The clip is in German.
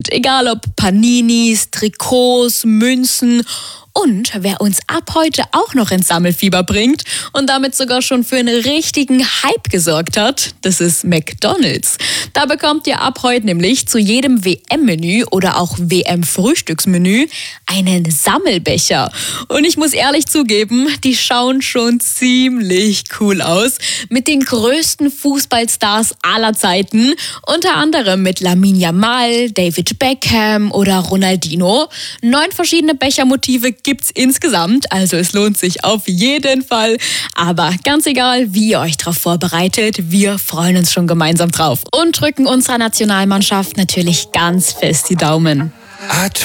Und egal ob Paninis, Trikots, Münzen und wer uns ab heute auch noch ins Sammelfieber bringt und damit sogar schon für einen richtigen Hype gesorgt hat, das ist McDonald's. Da bekommt ihr ab heute nämlich zu jedem WM-Menü oder auch WM-Frühstücksmenü einen Sammelbecher. Und ich muss ehrlich zugeben, die schauen schon ziemlich cool aus. Mit den größten Fußballstars aller Zeiten, unter anderem mit Lamine Yamal, David Beckham oder Ronaldinho. 9 verschiedene Bechermotive gibt's insgesamt, also es lohnt sich auf jeden Fall. Aber ganz egal, wie ihr euch darauf vorbereitet, wir freuen uns schon gemeinsam drauf und drücken unserer Nationalmannschaft natürlich ganz fest die Daumen.